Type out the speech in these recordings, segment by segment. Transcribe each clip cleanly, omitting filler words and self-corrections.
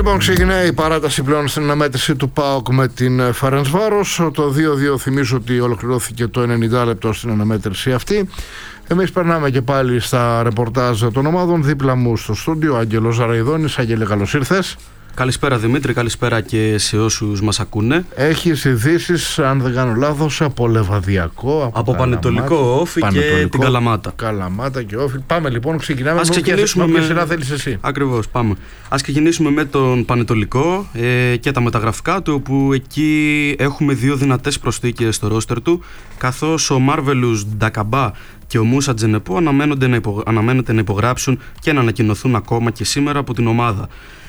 Λοιπόν, ξεκινάει η παράταση πλέον στην αναμέτρηση του ΠΑΟΚ με την Φερεντσβάρος. Το 2-2 θυμίζω ότι ολοκληρώθηκε το 90 λεπτό στην αναμέτρηση αυτή. Εμείς περνάμε και πάλι στα ρεπορτάζ των ομάδων. Δίπλα μου στο στούντιο Άγγελος Ζαραϊδόνης. Άγγελε, καλώς ήρθες. Καλησπέρα Δημήτρη, καλησπέρα και σε όσους μας ακούνε. Έχεις ειδήσεις, αν δεν κάνω λάθος, από Λεβαδιακό, από Πανετολικό, Όφη και την Καλαμάτα. Καλαμάτα και Όφη. Πάμε λοιπόν, ξεκινάμε. Ας ξεκινήσουμε με σειρά θέλεις εσύ. Ακριβώς, πάμε. Ας ξεκινήσουμε με τον Πανετολικό και τα μεταγραφικά του, όπου εκεί έχουμε δύο δυνατές προσθήκες στο ρόστερ του, καθώς ο Μάρβελους Ντακαμπά και ο Μούσα Τζενεπό αναμένεται να υπογράψουν και να ανακοινωθούν ακόμα και σήμερα από την ομάδα.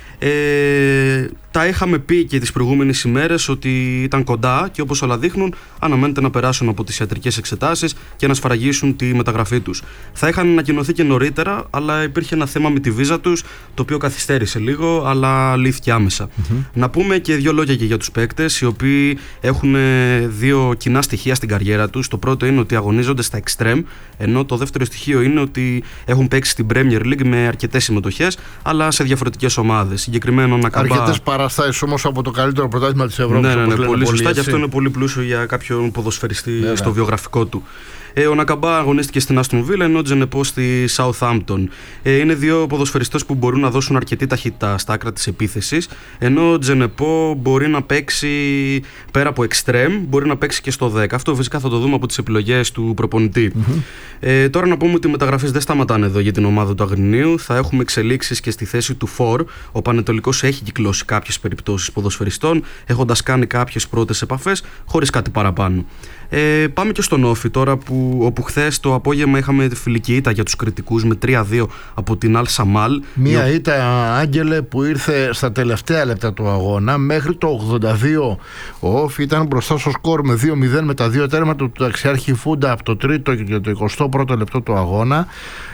Τα είχαμε πει και τις προηγούμενες ημέρες ότι ήταν κοντά και όπως όλα δείχνουν αναμένεται να περάσουν από τις ιατρικές εξετάσεις και να σφραγίσουν τη μεταγραφή τους. Θα είχαν ανακοινωθεί και νωρίτερα, αλλά υπήρχε ένα θέμα με τη βίζα τους, το οποίο καθυστέρησε λίγο, αλλά λύθηκε άμεσα. Να πούμε και δύο λόγια και για τους παίκτες, οι οποίοι έχουν δύο κοινά στοιχεία στην καριέρα τους. Το πρώτο είναι ότι αγωνίζονται στα extreme, ενώ το δεύτερο στοιχείο είναι ότι έχουν παίξει στην Premier League με αρκετές συμμετοχές, αλλά σε διαφορετικές ομάδες. Συγκεκριμένο να αρκετές παραστάσεις όμως από το καλύτερο πρωτάθλημα της Ευρώπης. Ναι, πολύ σωστά, και αυτό είναι πολύ πλούσιο για κάποιον ποδοσφαιριστή στο βιογραφικό του. Ο Νακαμπά αγωνίστηκε στην Άστον Βίλα, ενώ ο Τζενεπό στη Southampton. Είναι δύο ποδοσφαιριστές που μπορούν να δώσουν αρκετή ταχύτητα στα άκρα της επίθεσης, ενώ ο Τζενεπό μπορεί να παίξει πέρα από extreme, μπορεί να παίξει και στο 10. Αυτό φυσικά θα το δούμε από τις επιλογές του προπονητή. Τώρα να πούμε ότι οι μεταγραφές δεν σταματάνε εδώ για την ομάδα του Αγρινίου. Θα έχουμε εξελίξεις και στη θέση του Φορ. Ο Πανετολικός έχει κυκλώσει κάποιες περιπτώσεις ποδοσφαιριστών, έχοντας κάνει κάποιες πρώτες επαφές, χωρίς κάτι παραπάνω. Πάμε και στον Όφη τώρα, όπου χθες το απόγευμα είχαμε φιλική ήττα για τους κριτικούς με 3-2 από την Αλ Σαμάλ. Μία ήττα, Άγγελε, που ήρθε στα τελευταία λεπτά του αγώνα. Μέχρι το 82 ο Όφη ήταν μπροστά στο σκορ με 2-0 με τα δύο τέρματα του ταξιάρχη Φούντα από το 3ο και το 21ο λεπτό του αγώνα.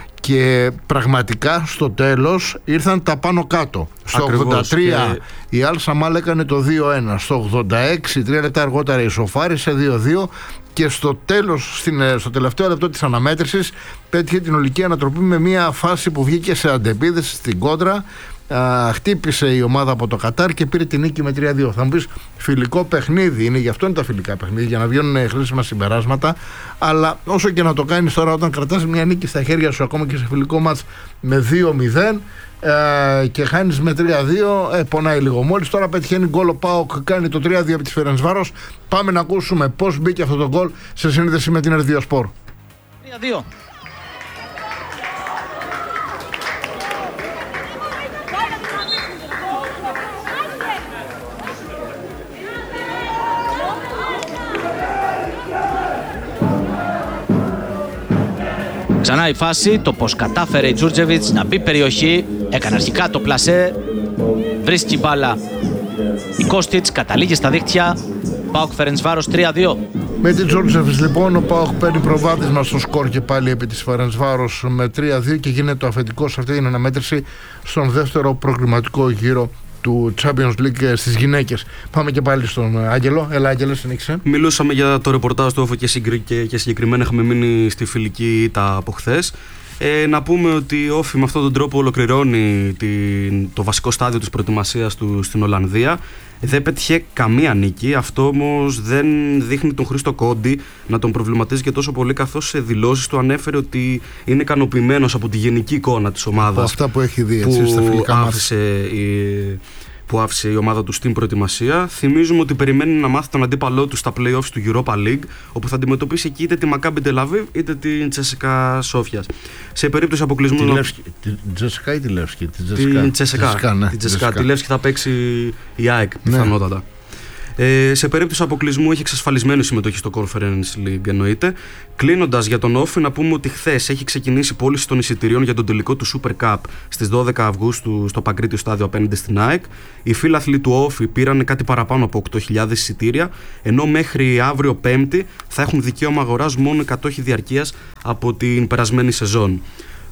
Και πραγματικά στο τέλος ήρθαν τα πάνω κάτω. Στο ακριβώς, 83 η Αλ Σαμάλ έκανε το 2-1. Στο 86, 3 λεπτά αργότερα, ισοφάρισε 2-2. Και στο τέλος, στο τελευταίο λεπτό της αναμέτρησης, πέτυχε την ολική ανατροπή με μια φάση που βγήκε σε αντεπίδεση στην κόντρα. Χτύπησε η ομάδα από το Κατάρ και πήρε την νίκη με 3-2. Θα μου πεις, φιλικό παιχνίδι είναι, γι' αυτό είναι τα φιλικά παιχνίδια, για να βγαίνουν χρήσιμα συμπεράσματα. Αλλά όσο και να το κάνεις τώρα, όταν κρατάς μια νίκη στα χέρια σου, ακόμα και σε φιλικό μάτς με 2-0 και χάνεις με 3-2, πονάει λίγο. Μόλις τώρα πετυχαίνει γκολ ο ΠΑΟΚ, κάνει το 3-2 από τη Φερεντσβάρος. Πάμε να ακούσουμε πώς μπήκε αυτό το γκολ σε σύνδεση με την Ερδιοσπόρ. 3-2. Ξανά η φάση, το πως κατάφερε η Τζούρτζεβιτς να μπει περιοχή, έκανε αρχικά το πλασέ, βρίσκει μπάλα η Κώστιτς, καταλήγει στα δίχτυα, ΠΑΟΚ Φερεντσβάρος 3-2. Με την Τζούρτζεβιτς λοιπόν ο ΠΑΟΚ παίρνει προβάδισμα στο σκορ και πάλι επί της Φερεντσβάρος με 3-2 και γίνεται το αφεντικό σε αυτή την αναμέτρηση στον δεύτερο προκριματικό γύρο του Champions League στις γυναίκες. Πάμε και πάλι στον Άγγελο. Έλα Άγγελε, συνέχισε. Μιλούσαμε για το ρεπορτάζ του Όφη και συγκεκριμένα έχουμε μείνει στη φιλική ήττα από χθες. Να πούμε ότι ο Όφη με αυτόν τον τρόπο ολοκληρώνει το βασικό στάδιο της προετοιμασίας του στην Ολλανδία. Δεν πέτυχε καμία νίκη. Αυτό όμως δεν δείχνει τον Χρήστο Κόντι να τον προβληματίζει και τόσο πολύ, καθώς σε δηλώσεις του ανέφερε ότι είναι ικανοποιημένος από τη γενική εικόνα της ομάδας. Από αυτά που έχει δει έτσι, στα φιλικά μάτς. Που άφησε η ομάδα του στην προετοιμασία. Θυμίζουμε ότι περιμένει να μάθει τον αντίπαλό του στα play-offs του Europa League, όπου θα αντιμετωπίσει εκεί είτε τη Μακάμπι Τελαβίβ είτε την Τσέσσεκα Σόφιας. Σε περίπτωση αποκλεισμού. Την Τσέσσεκα ή τη Λεύσκη? Την Τσέσσεκα. Τη Λεύσκη θα παίξει η ΑΕΚ πιθανότατα. Σε περίπτωση αποκλεισμού έχει εξασφαλισμένη συμμετοχή στο Conference League, εννοείται. Κλείνοντας για τον Όφη, να πούμε ότι χθες έχει ξεκινήσει η πώληση των εισιτηρίων για τον τελικό του Super Cup στις 12 Αυγούστου στο Παγκρίτιο Στάδιο απέναντι στην ΑΕΚ. Οι φίλαθλοι του Όφη πήραν κάτι παραπάνω από 8.000 εισιτήρια, ενώ μέχρι αύριο Πέμπτη θα έχουν δικαίωμα αγοράς μόνο 100 διαρκείας από την περασμένη σεζόν.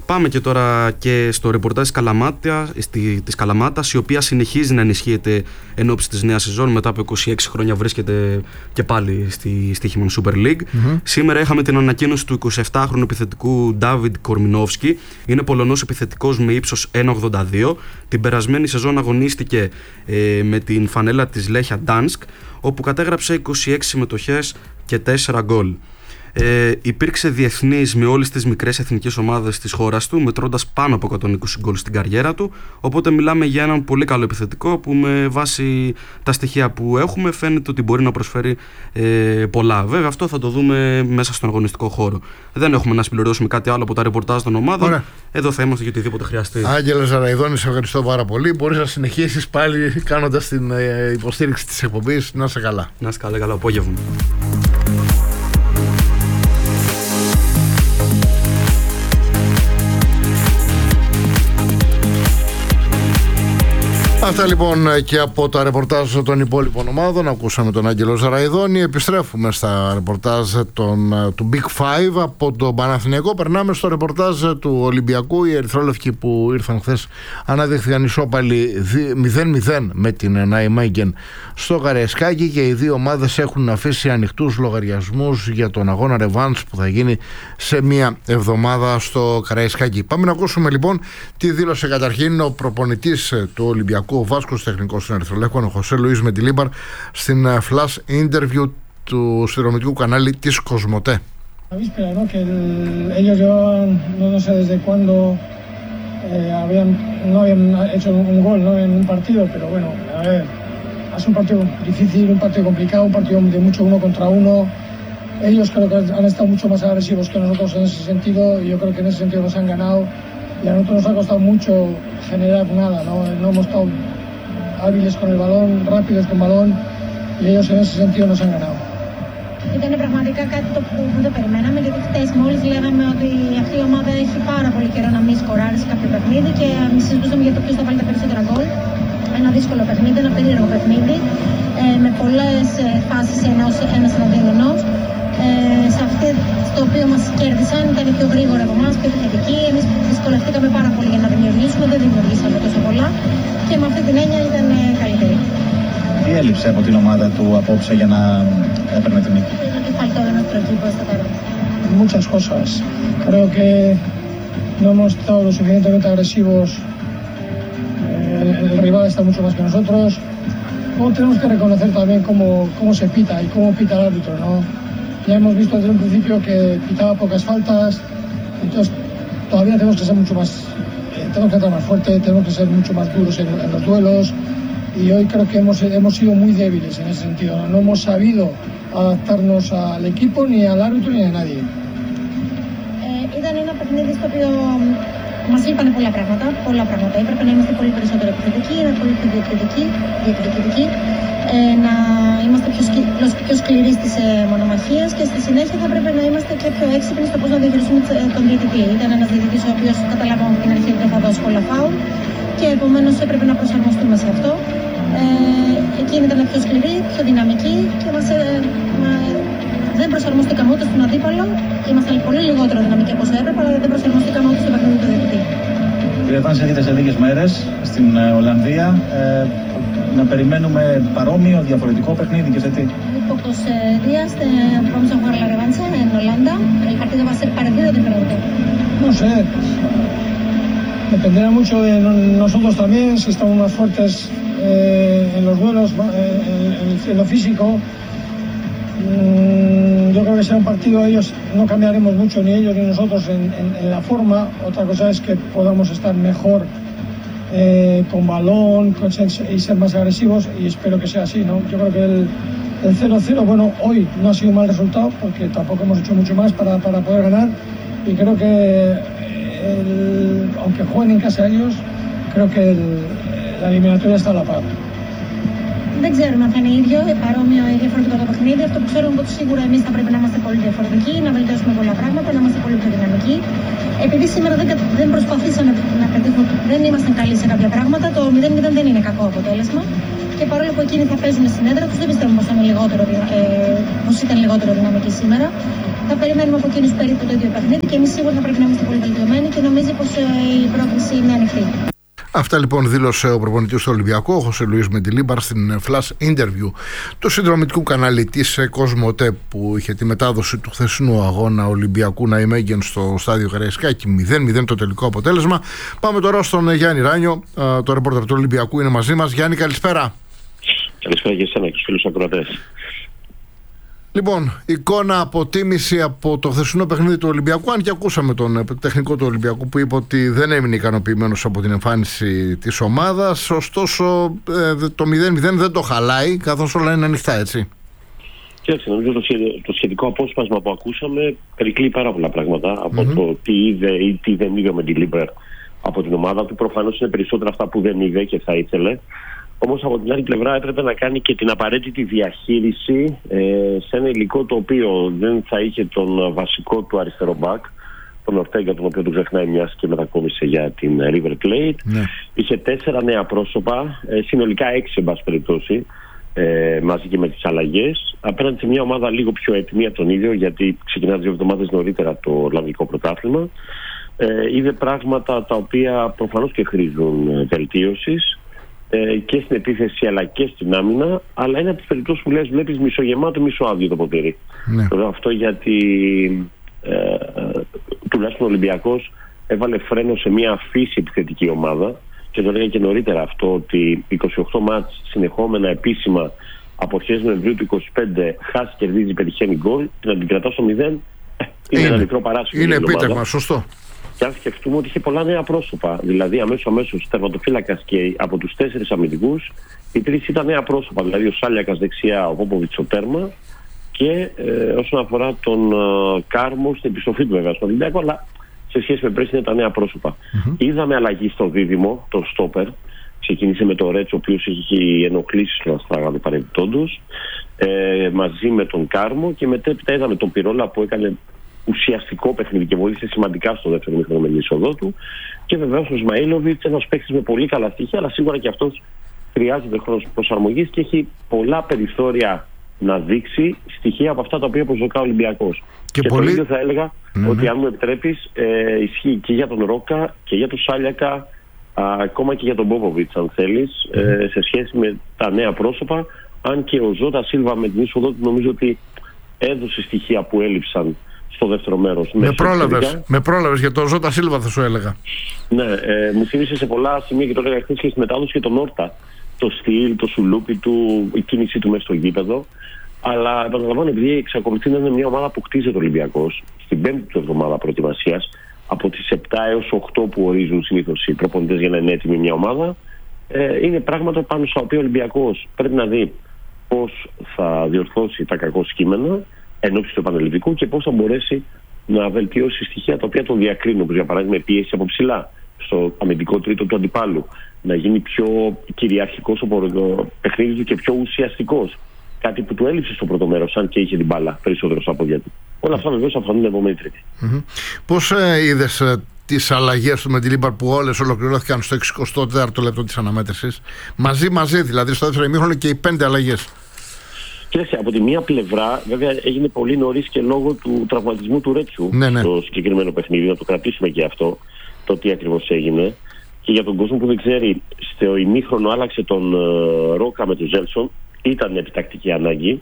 Πάμε και τώρα και στο ρεπορτάζ της Καλαμάτας, η οποία συνεχίζει να ενισχύεται εν ώψη της νέας σεζόν. Μετά από 26 χρόνια βρίσκεται και πάλι στη στοίχημον Super League. Σήμερα είχαμε την ανακοίνωση του 27χρονου επιθετικού Ντάβιντ Κορμινόφσκι. Είναι Πολωνός επιθετικός με ύψος 1,82. Την περασμένη σεζόν αγωνίστηκε με την φανέλα της Λέχια Ντάνσκ, όπου κατέγραψε 26 συμμετοχές και 4 γκολ. Υπήρξε διεθνής με όλες τις μικρές εθνικές ομάδες της χώρας του, μετρώντας πάνω από 120 γκολ στην καριέρα του. Οπότε μιλάμε για έναν πολύ καλό επιθετικό που με βάση τα στοιχεία που έχουμε φαίνεται ότι μπορεί να προσφέρει πολλά. Βέβαια αυτό θα το δούμε μέσα στον αγωνιστικό χώρο. Δεν έχουμε να συμπληρώσουμε κάτι άλλο από τα ρεπορτάζ των ομάδων. Ωραία. Εδώ θα είμαστε για οτιδήποτε χρειαστεί. Άγγελε Ζαραϊδόνη, σε ευχαριστώ πάρα πολύ. Μπορείς να συνεχίσεις πάλι κάνοντας την υποστήριξη της εκπομπής. Να είσαι καλά. Να είσαι καλά, καλό απόγευμα. Αυτά λοιπόν και από τα ρεπορτάζ των υπόλοιπων ομάδων. Ακούσαμε τον Άγγελο Ζαραϊδόνη. Επιστρέφουμε στα ρεπορτάζ του Big Five από τον Παναθηναϊκό. Περνάμε στο ρεπορτάζ του Ολυμπιακού. Οι ερυθρόλευκοι που ήρθαν χθες αναδείχθηκαν ισόπαλοι 0-0 με την Ναϊμέγγεν στο Καραϊσκάκι και οι δύο ομάδες έχουν αφήσει ανοιχτούς λογαριασμούς για τον αγώνα ρεβάνς που θα γίνει σε μία εβδομάδα στο Καραϊσκάκι. Πάμε να ακούσουμε λοιπόν τι δήλωσε καταρχήν ο προπονητής του Ολυμπιακού, ο Βάσκος τεχνικός των Ερυθρολεύκων, ο Χωσέ Λουίς Μεντιλίμπαρ, στην flash interview του συνδρομητικού κανάλι της Κοσμοτέ. Ellos llevaban, no sé desde cuándo no habían hecho un gol, ¿no? En un partido, pero bueno, a ver, es un partido difícil, un partido complicado, un partido de mucho uno contra uno. Ellos creo que han estado mucho más agresivos que nosotros en ese sentido, y yo creo que en ese sentido nos han ganado. Y a nosotros nos ha costado mucho generar nada, no hemos estado hábiles con el balón, rápidos con el balón, y ellos en ese sentido nos han ganado. Ήταν πραγματικά κάτι που δεν το περιμέναμε, γιατί χτες μόλις λέγαμε ότι αυτή η ομάδα έχει πάρα πολύ καιρό να μην σκοράρει σε κάποιο παιχνίδι και συζητούσαμε για το ποιος θα βάλει τα περισσότερα γκολ. Ένα δύσκολο παιχνίδι, ένα περίεργο παιχνίδι, με πολλές φάσεις ένας εναντίον ενός. Σε αυτό το οποίο μας κέρδισαν ήταν πιο γρήγορα από εμάς, πιο επιθετικοί. Εμείς δυσκολευτήκαμε πάρα πολύ για να δημιουργήσουμε, δεν δημιουργήσαμε τόσο πολλά και με αυτή την έννοια ήταν καλύτερη. Τι έλειψε από την ομάδα του απόψε για να έπαιρνε την νίκη? ¿Qué faltó de nuestro equipo esta tarde? Muchas cosas. Creo que no hemos estado lo suficientemente agresivos. El rival está mucho más que nosotros. Luego tenemos que reconocer también cómo se pita y cómo pita el árbitro, ¿no? Ya hemos visto desde un principio que pitaba pocas faltas, entonces todavía tenemos que ser mucho más, tenemos que entrar más fuerte, tenemos que ser mucho más duros en los duelos, y hoy creo que hemos sido muy débiles en ese sentido, no hemos sabido adaptarnos al equipo, ni al árbitro, ni a nadie. Ήταν ένα παιχνίδι στο οποίο μας λείπανε πολλά πράγματα. Έπρεπε να είμαστε πολύ περισσότερο επιθετικοί, να πολύ πιο διεκδικητικοί, να είμαστε πιο σκληροί στις μονομαχίες και στη συνέχεια θα πρέπει να είμαστε και πιο έξυπνοι στο πώς να διαχειριστούμε τον διαιτητή. Ήταν ένας διαιτητής ο οποίος καταλάβαμε από την αρχή ότι δεν θα δώσει πολλά φάουλ και επομένως έπρεπε να προσαρμοστούμε σε αυτό. Εκείνη ήταν πιο σκληρή, πιο δυναμική και δεν προσαρμοστήκαμε ούτε στον αντίπαλο. Ήμασταν πολύ λιγότερο δυναμικοί από όσο έπρεπε, αλλά δεν προσαρμοστήκαμε ούτε στο παιχνίδι του διαιτητή. Κύριε Βάνς, έχετε σε λίγες μέρες στην Ολλανδία. Να περιμένουμε παρόμοιο, διαφορετικό παιχνίδι και σε τι? Pocos días vamos a jugar la revancha en Holanda. El partido va a ser parecido o diferente? No sé. Dependerá mucho de nosotros también, si estamos más fuertes en los duelos, en lo físico. Yo creo que será un partido, ellos no cambiaremos mucho, ni ellos ni nosotros en la forma. Otra cosa es que podamos estar mejor con balón y ser más agresivos, y espero que sea así, ¿no? Yo creo que el 0-0, bueno, hoy no ha sido un mal resultado porque tampoco hemos hecho mucho más para poder ganar, y creo que aunque jueguen en casa ellos, creo que la eliminatoria está a la par. Δεν ξέρουμε αν θα είναι ίδιο, παρόμοιο ή διαφορετικό το παιχνίδι. Αυτό που ξέρουμε ότι σίγουρα εμείς θα πρέπει να είμαστε πολύ διαφορετικοί, να βελτιώσουμε πολλά πράγματα, να είμαστε πολύ πιο δυναμικοί. Επειδή σήμερα δεν προσπαθήσαμε να πετύχουμε, δεν ήμασταν καλοί σε κάποια πράγματα, το 0-0 δεν είναι κακό αποτέλεσμα. Και παρόλο που εκείνοι θα παίζουν στην έδρα τους, δεν πιστεύουμε πως ήταν λιγότερο δυναμικοί σήμερα. Θα περιμένουμε από εκείνους περίπου το ίδιο παιχνίδι και εμείς σίγουρα θα πρέπει να είμαστε πολύ βελτιωμένοι και νομίζω πως η πρόκληση είναι ανοιχτή. Αυτά λοιπόν δήλωσε ο προπονητής του Ολυμπιακού, ο Χωσέ Λουίς Μεντιλίμπαρ, στην flash interview του συνδρομητικού κανάλι της Κοσμοτέ, που είχε τη μετάδοση του χθεσινού αγώνα Ολυμπιακού Ναϊμέγεν στο στάδιο Καραϊσκάκη. 0-0 το τελικό αποτέλεσμα. Πάμε τώρα στον Γιάννη Ράνιο, το ρεπόρτερ του Ολυμπιακού είναι μαζί μας. Γιάννη, καλησπέρα. Καλησπέρα και εσένα και στους φίλους ακροατές. Λοιπόν, εικόνα, αποτίμηση από το χθεσινό παιχνίδι του Ολυμπιακού. Αν και ακούσαμε τον τεχνικό του Ολυμπιακού που είπε ότι δεν έμεινε ικανοποιημένος από την εμφάνιση της ομάδας. Ωστόσο, το 0-0 δεν το χαλάει, καθώς όλα είναι ανοιχτά, έτσι. Κοίταξε, νομίζω το σχετικό απόσπασμα που ακούσαμε περικλεί πάρα πολλά πράγματα από το τι είδε ή τι δεν είδε με την Λίμπερ από την ομάδα του. Προφανώς είναι περισσότερα αυτά που δεν είδε και θα ήθελε. Όμως από την άλλη πλευρά έπρεπε να κάνει και την απαραίτητη διαχείριση σε ένα υλικό το οποίο δεν θα είχε τον βασικό του αριστερό μπακ, τον Ορτέγκα, τον οποίο του ξεχνάει μιας και μετακόμισε για την River Plate. Ναι. Είχε 4 νέα πρόσωπα, συνολικά 6 εν πάση περιπτώσει, μαζί και με τις αλλαγές, απέναντι σε μια ομάδα λίγο πιο έτοιμη από τον ίδιο, γιατί ξεκινά 2 εβδομάδες νωρίτερα το Ολλανδικό πρωτάθλημα. Είδε πράγματα τα οποία προφανώς και χρήζουν βελτίωσης. Και στην επίθεση αλλά και στην άμυνα, αλλά είναι από τις περιπτώσεις που λες, βλέπεις μισογεμάτο, μισοάδιο το ποτήρι. Ναι. Το λέω αυτό γιατί τουλάχιστον ο Ολυμπιακός έβαλε φρένο σε μια αφύση επιθετική ομάδα, και το έλεγα και νωρίτερα αυτό, ότι 28 μάτς συνεχόμενα επίσημα από αρχές Νοεμβρίου του 25 χάσει, κερδίζει, πετυχαίνει γκολ, και να την κρατά στο 0 είναι ένα μικρό παράσημο. Είναι επίτευγμα, σωστό. Και αν σκεφτούμε ότι είχε πολλά νέα πρόσωπα, δηλαδή αμέσως τερματοφύλακας και από τους 4 αμυντικούς, οι 3 ήταν νέα πρόσωπα. Δηλαδή ο Σάλιακας δεξιά, ο Πόποβιτς στο τέρμα, και όσον αφορά τον Κάρμο στην επιστροφή του βέβαια στον Ολυμπιακό, αλλά σε σχέση με πέρσι είναι τα νέα πρόσωπα. Είδαμε αλλαγή στο δίδυμο, τον στόπερ. Ξεκίνησε με τον Ρέτσο, ο οποίος είχε ενοχλήσει στον Αστράγαλο παρεμπιπτόντως, μαζί με τον Κάρμο, και μετέπειτα είδαμε τον Πυρόλα που έκανε ουσιαστικό παιχνίδι και βοήθησε σημαντικά στο δεύτερο μήχρονο με την είσοδό του. Και βεβαίως ο Ισμαήλοβιτς, ένας παίκτης με πολύ καλά στοιχεία, αλλά σίγουρα και αυτός χρειάζεται χρόνος προσαρμογής και έχει πολλά περιθώρια να δείξει στοιχεία από αυτά τα οποία προσδοκά ο Ολυμπιακός. Και πολύ... το ίδιο θα έλεγα ότι, αν μου επιτρέπεις, ισχύει και για τον Ρόκα και για τον Σάλιακα, ακόμα και για τον Πόποβιτς, αν θέλεις, σε σχέση με τα νέα πρόσωπα. Αν και ο Ζώτα Σίλβα με την είσοδό του νομίζω ότι έδωσε στοιχεία που έλειψαν στο δεύτερο μέρος. Με πρόλαβες για τον Ζώτα Σίλβα, θα σου έλεγα. Ναι, μου θύμισε σε πολλά σημεία, και το έλεγα χθες και στη μετάδοση, και τον Όρτα. Το στυλ, το σουλούπι του, η κίνησή του μέσα στο γήπεδο. Αλλά επαναλαμβάνω, επειδή εξακολουθεί να είναι μια ομάδα που χτίζεται ο Ολυμπιακός, στην 5η του εβδομάδα προετοιμασίας, από τις 7 έως 8 που ορίζουν συνήθως οι προπονητές για να είναι έτοιμη μια ομάδα, είναι πράγματα πάνω στα οποία ο Ολυμπιακός πρέπει να δει πώς θα διορθώσει τα κακό κείμενα ενόψει του επανελληνικού και πώς θα μπορέσει να βελτιώσει στοιχεία τα οποία τον διακρίνουν, όπως για παράδειγμα η πίεση από ψηλά στο αμυντικό τρίτο του αντιπάλου, να γίνει πιο κυριαρχικός ο παιχνίδι του και πιο ουσιαστικός. Κάτι που του έλειψε στο πρώτο μέρος, αν και είχε την μπάλα περισσότερο στα πόδια του. Όλα αυτά βεβαίως αφορούν την επόμενη Τρίτη. Πώς είδες τις αλλαγές του Μεντιλίμπαρ που όλες ολοκληρώθηκαν στο 64ο λεπτό της αναμέτρησης? Μαζί δηλαδή στο δεύτερο ημίχρονο και οι 5 αλλαγές. Κοίταξε, από τη μία πλευρά, βέβαια έγινε πολύ νωρίς και λόγω του τραυματισμού του Ρέτσου στο συγκεκριμένο παιχνίδι. Να το κρατήσουμε και αυτό, το τι ακριβώς έγινε. Και για τον κόσμο που δεν ξέρει, στο ημίχρονο άλλαξε τον Ρόκα με τον Ζέλσον. Ήταν επιτακτική ανάγκη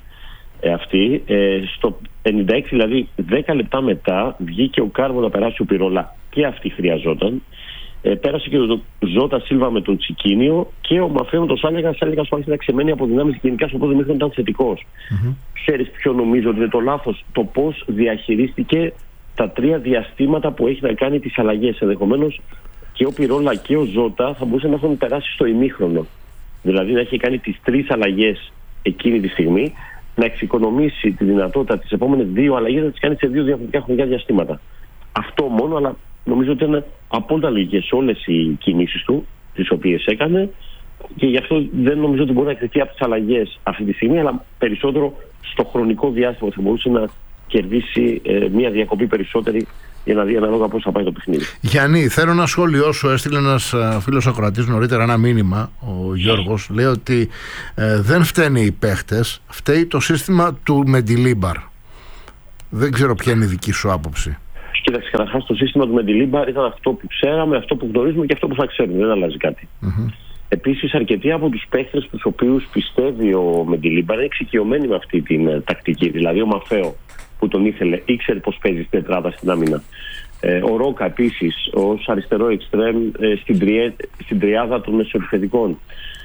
αυτή. Στο 56, δηλαδή 10 λεπτά μετά, βγήκε ο Κάρμο να περάσει ο Πυρόλα, και αυτή χρειαζόταν. Πέρασε και ο Ζώτα Σίλβα με τον Τσικίνιο, και ο Μαφέο με τον Σάλιακα. Σάλιακα που άρχισε ξεμένη από δυνάμεις γενικά, στο πρώτο μήχρονο ήταν θετικός. Ξέρεις ποιο νομίζω ότι είναι το λάθος? Το πώς διαχειρίστηκε τα 3 διαστήματα που έχει να κάνει τις αλλαγές. Ενδεχομένως και ο Πυρόλα και ο Ζώτα θα μπορούσαν να έχουν περάσει στο ημίχρονο. Δηλαδή να έχει κάνει τις 3 αλλαγές εκείνη τη στιγμή, να εξοικονομήσει τη δυνατότητα τις επόμενες 2 αλλαγές να τις κάνει σε 2 διαφορετικά χρονικά διαστήματα. Αυτό μόνο, αλλά νομίζω ότι είναι απόλυτα λογικές όλες οι κινήσεις του, τις οποίες έκανε, και γι' αυτό δεν νομίζω ότι μπορεί να κρυφτεί από τις αλλαγές αυτή τη στιγμή, αλλά περισσότερο στο χρονικό διάστημα θα μπορούσε να κερδίσει μια διακοπή περισσότερη για να δει ανάλογα πώς θα πάει το παιχνίδι. Γιάννη, θέλω ένα σχόλιο σου. Έστειλε ένας φίλος ακροατής νωρίτερα ένα μήνυμα, ο Γιώργος. Λέει ότι δεν φταίνε οι παίχτες, φταίει το σύστημα του Μεντιλίμπαρ. Δεν ξέρω ποια είναι η δική σου άποψη. Κοίταξε, καταρχάς το σύστημα του Μεντιλίμπαρ ήταν αυτό που ξέραμε, αυτό που γνωρίζουμε και αυτό που θα ξέρουμε. Δεν αλλάζει κάτι. Επίσης, αρκετοί από τους παίχτες τους οποίους πιστεύει ο Μεντιλίμπαρ είναι εξοικειωμένοι με αυτή την τακτική. Δηλαδή, ο Μαφέο που τον ήθελε, ήξερε πώς παίζει στην τετράδα στην άμυνα. Ο Ρόκα επίσης, ως αριστερό εξτρέμ στην τριάδα των μεσοεπιθετικών.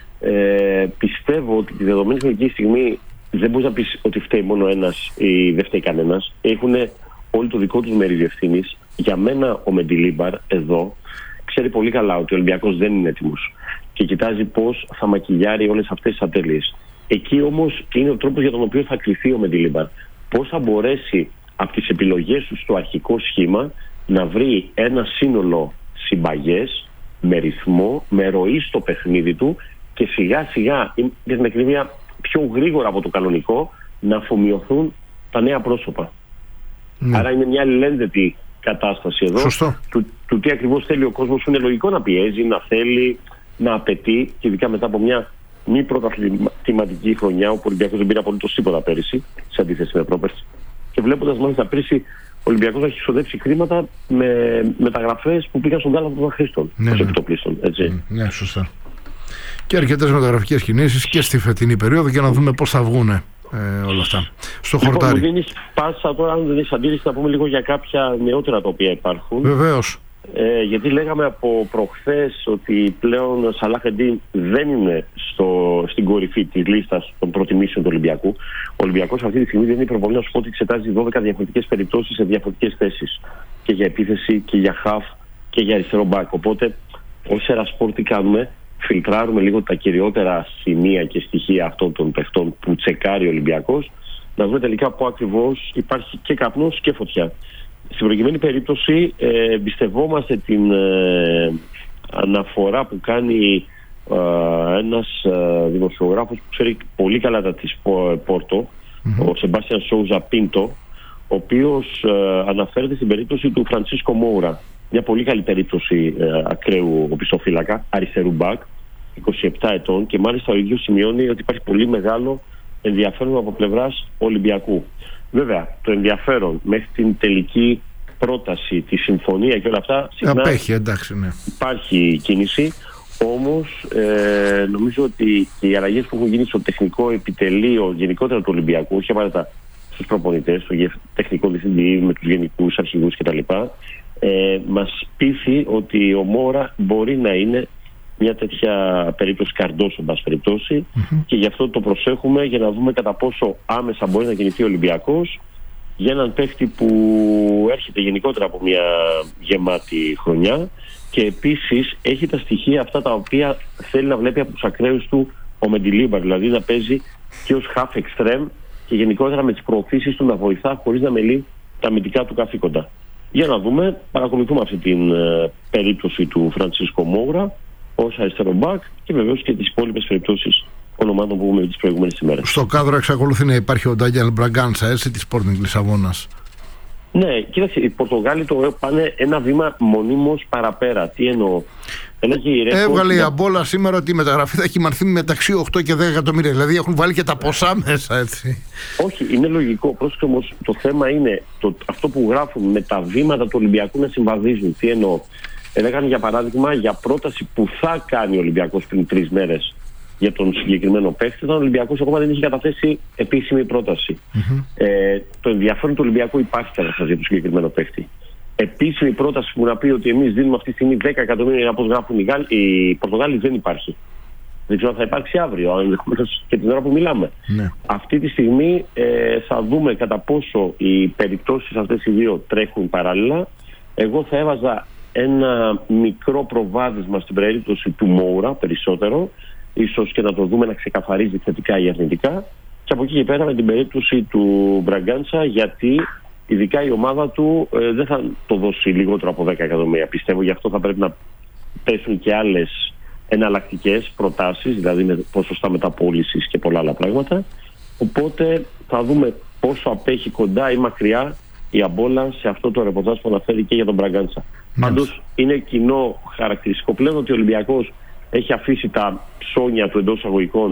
Πιστεύω ότι τη δεδομένη χρονική στιγμή δεν μπορείς να πεις ότι φταίει μόνο ένας ή δεν φταίει κανένας. Έχουν όλοι το δικό τους μερίδιο ευθύνης. Για μένα ο Μεντιλίμπαρ εδώ ξέρει πολύ καλά ότι ο Ολυμπιακός δεν είναι έτοιμος και κοιτάζει πώς θα μακιγιάρει όλες αυτές τις ατέλειες. Εκεί όμως είναι ο τρόπος για τον οποίο θα κρυφθεί ο Μεντιλίμπαρ. Πώς θα μπορέσει από τις επιλογές του στο αρχικό σχήμα να βρει ένα σύνολο συμπαγές με ρυθμό, με ροή στο παιχνίδι του και σιγά σιγά, για την ακρίβεια πιο γρήγορα από το κανονικό, να αφομοιωθούν τα νέα πρόσωπα. Άρα είναι μια αλληλένδετη κατάσταση εδώ του τι ακριβώς θέλει ο κόσμος. Είναι λογικό να πιέζει, να θέλει, να απαιτεί, και ειδικά μετά από μια μη πρωταθληματική χρονιά όπου ο Ολυμπιακός δεν πήρε απολύτως τίποτα πέρυσι, σε αντίθεση με πρόπερση. Και βλέποντας μάλιστα πέρυσι ο Ολυμπιακός έχει ξοδέψει χρήματα με μεταγραφές που πήγαν στον κάλαθο των Χρήστων, ως επιτοπλίστων. Ναι, σωστά. Και αρκετές μεταγραφικές κινήσεις και στη φετινή περίοδο, για να δούμε πώς θα βγούνε όλα αυτά. Στο χορτάρι. Μου δίνεις πάσα τώρα, αν δεν έχεις αντίρρηση, να πούμε λίγο για κάποια νεότερα τα οποία υπάρχουν. Βεβαίως. Γιατί λέγαμε από προχθές ότι πλέον ο Σαλάχ Εντίν δεν είναι στην κορυφή της λίστας των προτιμήσεων του Ολυμπιακού. Ο Ολυμπιακός αυτή τη στιγμή δεν είναι προπονητής, να σου πω ότι εξετάζει 12 διαφορετικές περιπτώσεις σε διαφορετικές θέσεις. Και για επίθεση και για χαφ και για αριστερό μπακ. Οπότε, ως Ερασπορ τι κάνουμε? Φιλτράρουμε λίγο τα κυριότερα σημεία και στοιχεία αυτών των παιχτών που τσεκάρει ο Ολυμπιακός, να δούμε τελικά πού ακριβώς υπάρχει και καπνός και φωτιά. Στην προκειμένη περίπτωση εμπιστευόμαστε την αναφορά που κάνει ένας δημοσιογράφος που ξέρει πολύ καλά τα της Πόρτο, ο Σεμπάστιαν Σόουζα Πίντο, ο οποίος αναφέρεται στην περίπτωση του Φρανσίσκο Μόουρα. Μια πολύ καλή περίπτωση ακραίου οπισθοφύλακα, αριστερού μπακ, 27 ετών, και μάλιστα ο ίδιος σημειώνει ότι υπάρχει πολύ μεγάλο ενδιαφέρον από πλευράς Ολυμπιακού. Βέβαια, το ενδιαφέρον μέχρι την τελική πρόταση, τη συμφωνία και όλα αυτά, συχνά απέχει, εντάξει, ναι. Υπάρχει κίνηση. Όμως νομίζω ότι οι αλλαγές που έχουν γίνει στο τεχνικό επιτελείο γενικότερα του Ολυμπιακού, όχι απαραίτητα στους προπονητές, στο τεχνικό διευθυντή, με τους γενικούς αρχηγούς κτλ., μας πείθει ότι ο Μόρα μπορεί να είναι μια τέτοια περίπτωση καρντός, εν πάση περιπτώσει, και γι' αυτό το προσέχουμε, για να δούμε κατά πόσο άμεσα μπορεί να κινηθεί ο Ολυμπιακός για έναν παίχτη που έρχεται γενικότερα από μια γεμάτη χρονιά και επίσης έχει τα στοιχεία αυτά τα οποία θέλει να βλέπει από τους ακραίους του ο Μεντιλίμπαρ, δηλαδή να παίζει και ως half extreme και γενικότερα με τις προωθήσεις του να βοηθά χωρίς να μελεί τα αμυντικά του καθήκοντα. Για να δούμε, παρακολουθούμε αυτή την περίπτωση του Φρανσίσκο Μόουρα ως αριστερό μπακ και βεβαίως και τις υπόλοιπες περιπτώσεις ονομάτων που έχουμε τις προηγούμενες ημέρες. Στο κάδρο εξακολουθεί να υπάρχει ο Ντάνιελ Μπραγκάντσα, έτσι, της Sporting Λισαβόνας. Ναι, κοίταξε, οι Πορτογάλοι το πάνε ένα βήμα μονίμως παραπέρα. Τι εννοώ? Έβγαλε η Αμπόλα σήμερα ότι η μεταγραφή θα κυμανθεί μεταξύ 8 και 10 εκατομμύρια. Δηλαδή έχουν βάλει και τα ποσά μέσα, έτσι. Όχι, είναι λογικό. Πρόσεχε όμως, το θέμα είναι αυτό που γράφουν με τα βήματα του Ολυμπιακού να συμβαδίζουν. Τι εννοώ? Έλεγαν για παράδειγμα για πρόταση που θα κάνει ο Ολυμπιακός πριν 3 μέρες για τον συγκεκριμένο παίκτη, όταν ο Ολυμπιακός ακόμα δεν είχε καταθέσει επίσημη πρόταση. Το ενδιαφέρον του Ολυμπιακού υπάρχει κατάσταση για τον συγκεκριμένο παίκτη. Επίσημη πρόταση που να πει ότι εμείς δίνουμε αυτή τη στιγμή 10 εκατομμύρια όπως γράφουν οι Πορτογάλοι δεν υπάρχει. Δεν ξέρω αν θα υπάρξει αύριο, ενδεχομένως και την ώρα που μιλάμε. Ναι. Αυτή τη στιγμή θα δούμε κατά πόσο οι περιπτώσεις αυτές οι δύο τρέχουν παράλληλα. Εγώ θα έβαζα ένα μικρό προβάδισμα στην περίπτωση του Μόουρα περισσότερο, ίσως και να το δούμε να ξεκαθαρίζει θετικά ή αρνητικά, και από εκεί και πέρα με την περίπτωση του Μπραγκάντσα, γιατί ειδικά η ομάδα του δεν θα το δώσει λιγότερο από 10 εκατομμύρια, πιστεύω. Γι' αυτό θα πρέπει να πέσουν και άλλες εναλλακτικές προτάσεις, δηλαδή με ποσοστά μεταπώλησης και πολλά άλλα πράγματα. Οπότε θα δούμε πόσο απέχει κοντά ή μακριά η Αμπόλα σε αυτό το ρεπορτάζ που αναφέρει και για τον Μπραγκάντσα. Πάντως είναι κοινό χαρακτηριστικό πλέον ότι ο Ολυμπιακός έχει αφήσει τα ψώνια του εντός αγωγικών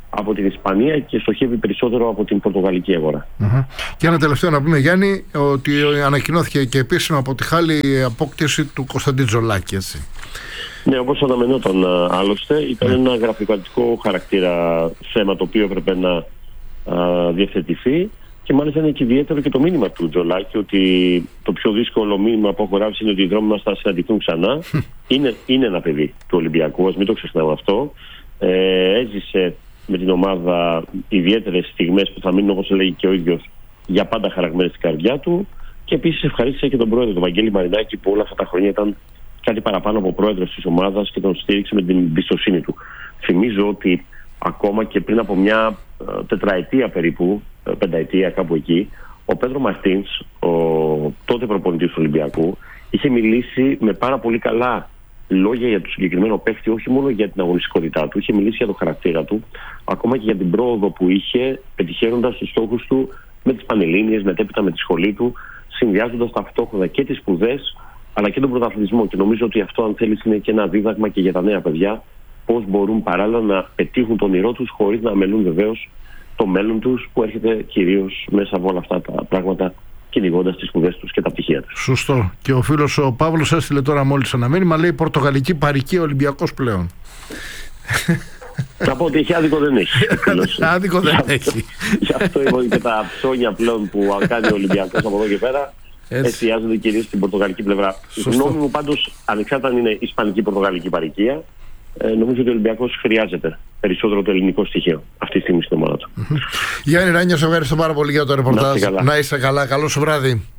από την Ισπανία και στοχεύει περισσότερο από την πορτογαλική αγορά. Και ένα τελευταίο να πούμε, Γιάννη, ότι ανακοινώθηκε και επίσημα από τη Χάλη η απόκτηση του Κωνσταντίν Τζολάκη, έτσι. Ναι, όπως αναμενόταν άλλωστε, ήταν ένα γραφειοκρατικό χαρακτήρα θέμα το οποίο έπρεπε να διευθετηθεί. Και μάλιστα είναι και ιδιαίτερο και το μήνυμα του Τζολάκη, ότι το πιο δύσκολο μήνυμα που αγοράζει είναι ότι οι δρόμοι μας θα συναντηθούν ξανά. Είναι ένα παιδί του Ολυμπιακού, ας μην το ξεχνάμε αυτό. Έζησε με την ομάδα ιδιαίτερες στιγμές που θα μείνουν, όπως έλεγε και ο ίδιος, για πάντα χαραγμένες στην καρδιά του. Και επίσης ευχαρίστησε και τον πρόεδρο, τον Βαγγέλη Μαρινάκη, που όλα αυτά τα χρόνια ήταν κάτι παραπάνω από πρόεδρος της ομάδας και τον στήριξε με την εμπιστοσύνη του. Θυμίζω ότι ακόμα και πριν από μια τετραετία περίπου, πενταετία κάπου εκεί, ο Πέντρο Μαρτίνς, ο τότε προπονητής του Ολυμπιακού, είχε μιλήσει με πάρα πολύ καλά λόγια για το συγκεκριμένο παίκτη, όχι μόνο για την αγωνιστικότητά του, είχε μιλήσει για το χαρακτήρα του, ακόμα και για την πρόοδο που είχε πετυχαίνοντας τους στόχους του με τις Πανελλήνιες, μετέπειτα με τη σχολή του, συνδυάζοντας ταυτόχρονα και τις σπουδές αλλά και τον πρωταθλητισμό. Και νομίζω ότι αυτό, αν θέλεις, είναι και ένα δίδαγμα και για τα νέα παιδιά, πώς μπορούν παράλληλα να πετύχουν τον όνειρό τους χωρίς να αμελούν βεβαίως το μέλλον τους, που έρχεται κυρίως μέσα από όλα αυτά τα πράγματα, κυνηγώντας τις σπουδές τους και τα πτυχία τους. Σωστό. Και ο φίλος ο Παύλος έστειλε τώρα μόλις ένα μήνυμα, λέει πορτογαλική παροικία Ολυμπιακός πλέον. Θα πω ότι έχει άδικο δεν έχει. Άδικο δεν έχει. Γι' αυτό είπα και τα ψώνια πλέον που κάνει ο Ολυμπιακός από εδώ και πέρα εστιάζονται κυρίως στην πορτογαλική πλευρά. Η γνώμη μου πάντως, ανεξάρτητα αν είναι ισπανική-πορτογαλική παροικία, νομίζω ότι ο Ολυμπιακός χρειάζεται περισσότερο το ελληνικό στοιχείο αυτή τη στιγμή στην ομάδα του. Γιάννη Ράνια, σε ευχαριστώ πάρα πολύ για το ρεπορτάζ. Να είσαι καλά, καλό σου βράδυ.